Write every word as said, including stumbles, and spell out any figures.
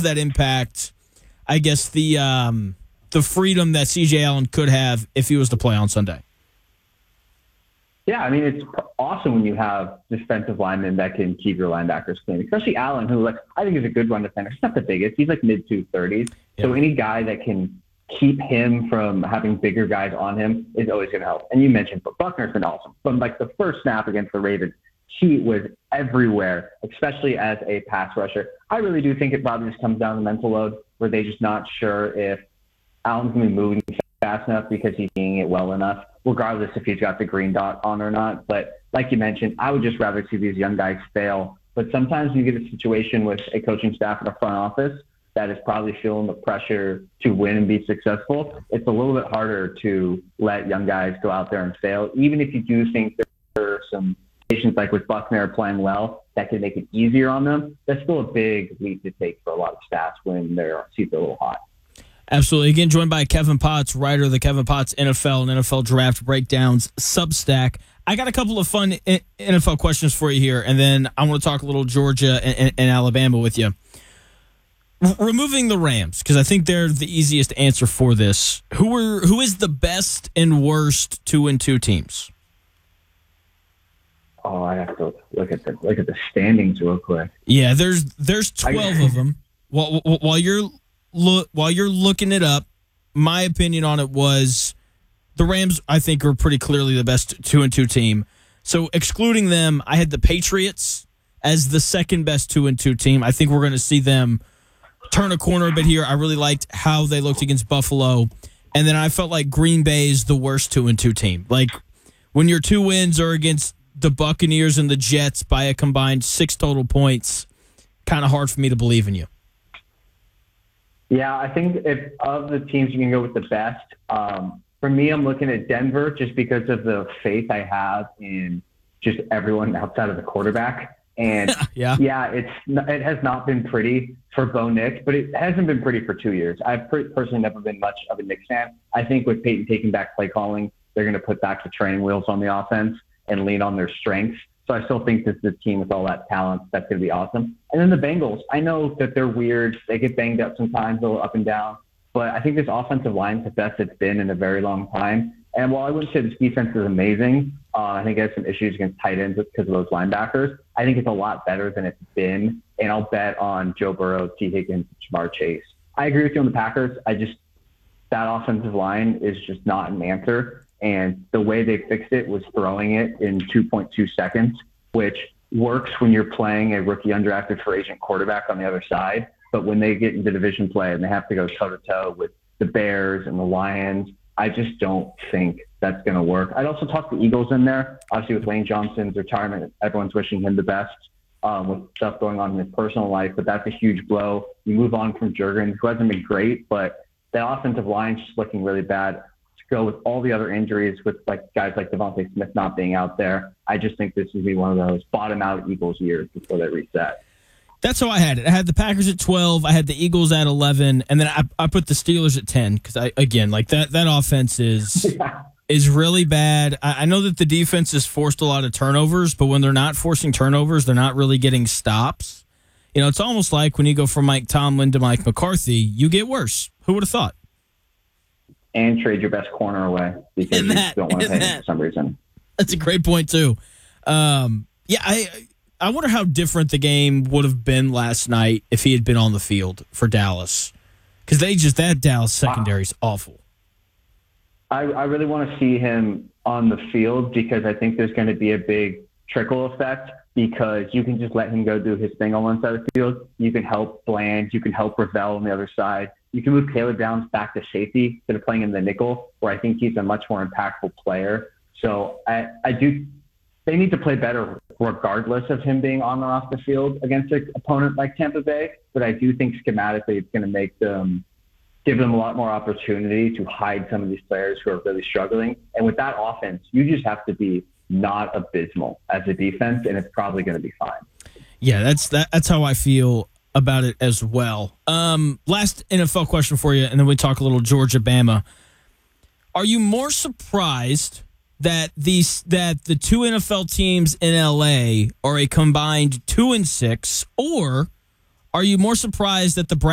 that impact, I guess, the um, the freedom that C J Allen could have if he was to play on Sunday? Yeah, I mean, it's awesome when you have defensive linemen that can keep your linebackers clean, especially Allen, who like I think is a good run defender. He's not the biggest. He's like mid two thirties. Yeah. So any guy that can keep him from having bigger guys on him is always going to help. And you mentioned, but Buckner's been awesome. From like the first snap against the Ravens, he was everywhere, especially as a pass rusher. I really do think it probably just comes down to mental load, where they're just not sure if Allen's going to be moving fast enough because he's seeing it well enough, regardless if he's got the green dot on or not. But like you mentioned, I would just rather see these young guys fail. But sometimes you get a situation with a coaching staff in a front office that is probably feeling the pressure to win and be successful. It's a little bit harder to let young guys go out there and fail, even if you do think there are some patients like with Buckner playing well that can make it easier on them. That's still a big leap to take for a lot of staffs when their seats are a little hot. Absolutely. Again, joined by Kevin Potts, writer of the Kevin Potts N F L and N F L Draft Breakdowns Substack. I got a couple of fun N F L questions for you here, and then I want to talk a little Georgia and, and, and Alabama with you. R- removing the Rams, because I think they're the easiest answer for this. Who are who is the best and worst two and two teams? Oh, I have to look at the look at the standings real quick. Yeah, there's there's twelve of them. While while you're Look, while you're looking it up, my opinion on it was the Rams, I think, are pretty clearly the best two and two team. So excluding them, I had the Patriots as the second best two and two team. I think we're going to see them turn a corner a bit here. I really liked how they looked against Buffalo, and then I felt like Green Bay is the worst two and two team. Like when your two wins are against the Buccaneers and the Jets by a combined six total points, kind of hard for me to believe in you. Yeah, I think if of the teams you can go with the best, um, for me, I'm looking at Denver just because of the faith I have in just everyone outside of the quarterback. And yeah, yeah, it's it has not been pretty for Bo Nix, but it hasn't been pretty for two years. I've personally never been much of a Nix fan. I think with Peyton taking back play calling, they're going to put back the training wheels on the offense and lean on their strengths. So I still think this this team with all that talent, that's going to be awesome. And then the Bengals, I know that they're weird. They get banged up sometimes, a little up and down. But I think this offensive line is the best it's been in a very long time. And while I wouldn't say this defense is amazing, uh, I think it has some issues against tight ends because of those linebackers. I think it's a lot better than it's been. And I'll bet on Joe Burrow, T. Higgins, Jamar Chase. I agree with you on the Packers. I just, that offensive line is just not an answer. And the way they fixed it was throwing it in two point two seconds, which works when you're playing a rookie undrafted free agent quarterback on the other side. But when they get into division play and they have to go toe-to-toe with the Bears and the Lions, I just don't think that's going to work. I'd also talk the Eagles in there. Obviously, with Lane Johnson's retirement, everyone's wishing him the best um, with stuff going on in his personal life. But that's a huge blow. You move on from Jurgens, who hasn't been great, but the offensive line's just looking really bad. Go with all the other injuries with like guys like Devontae Smith not being out there. I just think this would be one of those bottom out Eagles years before they reset. That's how I had it. I had the Packers at twelve. I had the Eagles at eleven, and then I, I put the Steelers at ten because I again like that that offense is yeah. is really bad. I, I know that the defense has forced a lot of turnovers, but when they're not forcing turnovers, they're not really getting stops. You know, it's almost like when you go from Mike Tomlin to Mike McCarthy, you get worse. Who would have thought? And trade your best corner away because you don't want to pay him for some reason. That's a great point, too. Um, yeah, I I wonder how different the game would have been last night if he had been on the field for Dallas. Because they just, that Dallas secondary is wow. awful. I, I really want to see him on the field because I think there's going to be a big trickle effect because you can just let him go do his thing on one side of the field. You can help Bland. You can help Ravel on the other side. You can move Caleb Downs back to safety instead of playing in the nickel, where I think he's a much more impactful player. So I, I do – they need to play better regardless of him being on or off the field against an opponent like Tampa Bay. But I do think schematically it's going to make them – give them a lot more opportunity to hide some of these players who are really struggling. And with that offense, you just have to be not abysmal as a defense, and it's probably going to be fine. Yeah, that's that, that's how I feel about it as well. Um, last N F L question for you, and then we talk a little Georgia Bama. Are you more surprised that these that the two N F L teams in L A are a combined two and six, or are you more surprised that the